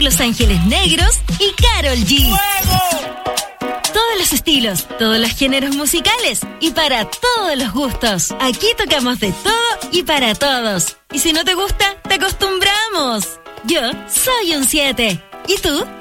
Los Ángeles Negros y Karol G. ¡Fuego! Todos los estilos, todos los géneros musicales y para todos los gustos. Aquí tocamos de todo y para todos. Y si no te gusta, te acostumbramos. Yo soy un 7. ¿Y tú?